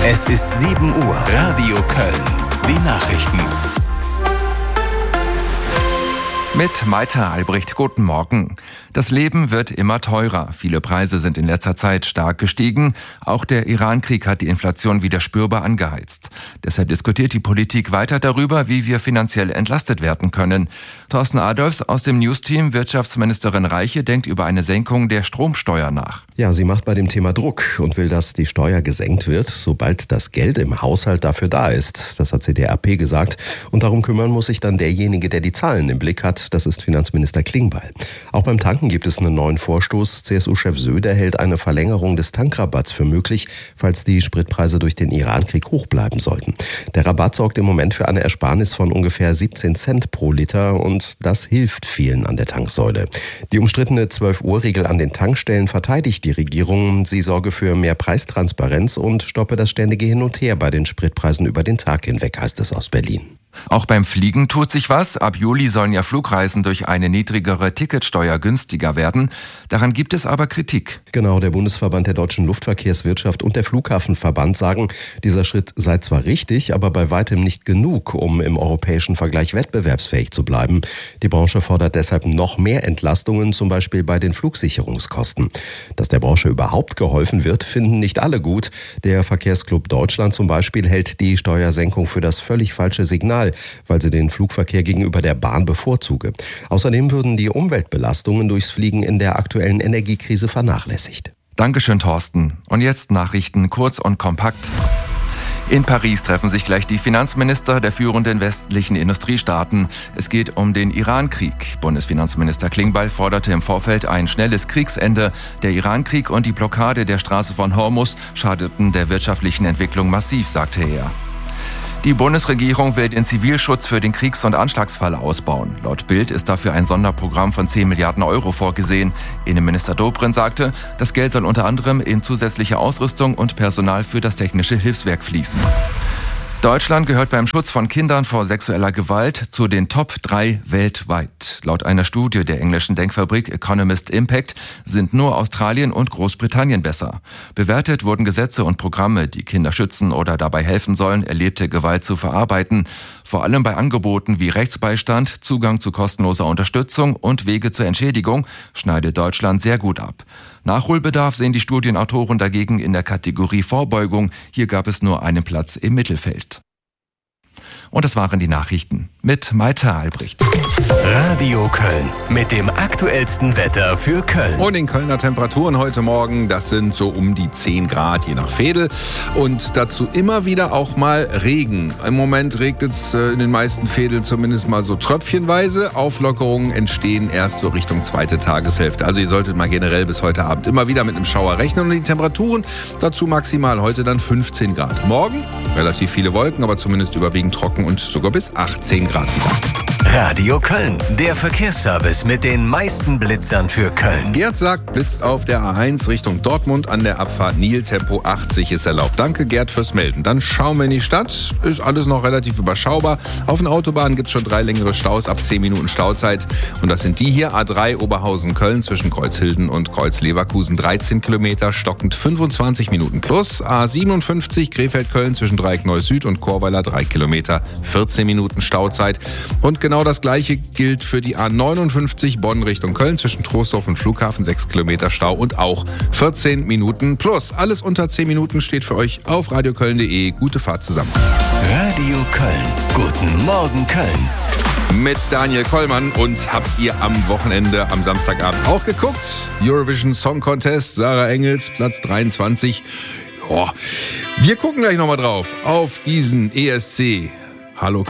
Es ist 7 Uhr. Radio Köln. Die Nachrichten. Mit Malte Albrecht, guten Morgen. Das Leben wird immer teurer. Viele Preise sind in letzter Zeit stark gestiegen. Auch der Iran-Krieg hat die Inflation wieder spürbar angeheizt. Deshalb diskutiert die Politik weiter darüber, wie wir finanziell entlastet werden können. Thorsten Adolfs aus dem News-Team, Wirtschaftsministerin Reiche, denkt über eine Senkung der Stromsteuer nach. Ja, sie macht bei dem Thema Druck und will, dass die Steuer gesenkt wird, sobald das Geld im Haushalt dafür da ist. Das hat sie der RP gesagt. Und darum kümmern muss sich dann derjenige, der die Zahlen im Blick hat. Das ist Finanzminister Klingbeil. Auch beim Tanken gibt es einen neuen Vorstoß. CSU-Chef Söder hält eine Verlängerung des Tankrabatts für möglich, falls die Spritpreise durch den Iran-Krieg hoch bleiben sollten. Der Rabatt sorgt im Moment für eine Ersparnis von ungefähr 17 Cent pro Liter und das hilft vielen an der Tanksäule. Die umstrittene 12-Uhr-Regel an den Tankstellen verteidigt die Regierung. Sie sorge für mehr Preistransparenz und stoppe das ständige Hin und Her bei den Spritpreisen über den Tag hinweg, heißt es aus Berlin. Auch beim Fliegen tut sich was. Ab Juli sollen ja Flugreisen durch eine niedrigere Ticketsteuer günstiger werden. Daran gibt es aber Kritik. Genau, der Bundesverband der deutschen Luftverkehrswirtschaft und der Flughafenverband sagen, dieser Schritt sei zwar richtig, aber bei weitem nicht genug, um im europäischen Vergleich wettbewerbsfähig zu bleiben. Die Branche fordert deshalb noch mehr Entlastungen, zum Beispiel bei den Flugsicherungskosten. Dass der Branche überhaupt geholfen wird, finden nicht alle gut. Der Verkehrsclub Deutschland zum Beispiel hält die Steuersenkung für das völlig falsche Signal, weil sie den Flugverkehr gegenüber der Bahn bevorzuge. Außerdem würden die Umweltbelastungen durchs Fliegen in der aktuellen Energiekrise vernachlässigt. Dankeschön, Thorsten. Und jetzt Nachrichten kurz und kompakt. In Paris treffen sich gleich die Finanzminister der führenden westlichen Industriestaaten. Es geht um den Iran-Krieg. Bundesfinanzminister Klingbeil forderte im Vorfeld ein schnelles Kriegsende. Der Iran-Krieg und die Blockade der Straße von Hormuz schadeten der wirtschaftlichen Entwicklung massiv, sagte er. Die Bundesregierung will den Zivilschutz für den Kriegs- und Anschlagsfall ausbauen. Laut Bild ist dafür ein Sonderprogramm von 10 Milliarden Euro vorgesehen. Innenminister Dobrindt sagte, das Geld soll unter anderem in zusätzliche Ausrüstung und Personal für das technische Hilfswerk fließen. Deutschland gehört beim Schutz von Kindern vor sexueller Gewalt zu den Top 3 weltweit. Laut einer Studie der englischen Denkfabrik Economist Impact sind nur Australien und Großbritannien besser. Bewertet wurden Gesetze und Programme, die Kinder schützen oder dabei helfen sollen, erlebte Gewalt zu verarbeiten. Vor allem bei Angeboten wie Rechtsbeistand, Zugang zu kostenloser Unterstützung und Wege zur Entschädigung schneidet Deutschland sehr gut ab. Nachholbedarf sehen die Studienautoren dagegen in der Kategorie Vorbeugung. Hier gab es nur einen Platz im Mittelfeld. Und das waren die Nachrichten mit Malte Albrecht. Radio Köln mit dem aktuellsten Wetter für Köln. Und in Kölner Temperaturen heute Morgen, das sind so um die 10 Grad, je nach Veedel. Und dazu immer wieder auch mal Regen. Im Moment regnet es in den meisten Veedeln zumindest mal so tröpfchenweise. Auflockerungen entstehen erst so Richtung zweite Tageshälfte. Also ihr solltet mal generell bis heute Abend immer wieder mit einem Schauer rechnen. Und die Temperaturen dazu maximal heute dann 15 Grad. Morgen relativ viele Wolken, aber zumindest überwiegend trocken und sogar bis 18 Grad wieder. Radio Köln, der Verkehrsservice mit den meisten Blitzern für Köln. Gerd sagt, blitzt auf der A1 Richtung Dortmund an der Abfahrt Nil, Tempo 80 ist erlaubt. Danke Gerd fürs Melden. Dann schauen wir in die Stadt, ist alles noch relativ überschaubar. Auf den Autobahnen gibt es schon 3 längere Staus ab 10 Minuten Stauzeit. Und das sind die hier, A3 Oberhausen-Köln zwischen Kreuzhilden und Kreuz-Leverkusen 13 Kilometer, stockend 25 Minuten plus. A57 Krefeld-Köln zwischen Dreieckneuss-Süd und Chorweiler 3 Kilometer, 14 Minuten Stauzeit. Und genau das gleiche gilt für die A59 Bonn Richtung Köln zwischen Troisdorf und Flughafen, 6 Kilometer Stau und auch 14 Minuten plus. Alles unter 10 Minuten steht für euch auf radioköln.de. Gute Fahrt zusammen. Radio Köln. Guten Morgen Köln. Mit Daniel Kollmann. Und habt ihr am Wochenende, am Samstagabend auch geguckt? Eurovision Song Contest, Sarah Engels, Platz 23. Ja, wir gucken gleich nochmal drauf auf diesen ESC. Hallo